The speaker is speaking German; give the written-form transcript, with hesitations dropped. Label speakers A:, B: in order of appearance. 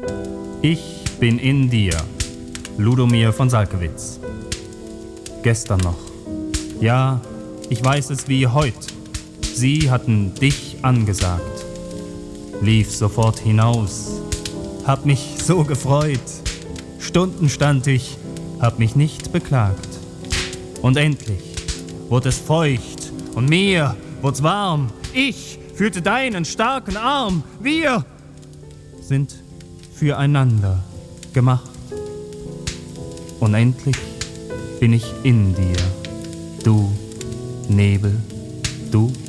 A: Ich bin in dir, Ludomir von Salkewitz. Gestern noch. Ja, ich weiß es wie heut. Sie hatten dich angesagt. Lief sofort hinaus. Hab mich so gefreut. Stunden stand ich, hab mich nicht beklagt. Und endlich wurde es feucht und mir wurd's warm. Ich fühlte deinen starken Arm. Wir sind füreinander gemacht. Und endlich bin ich in dir. Du, Nebel, du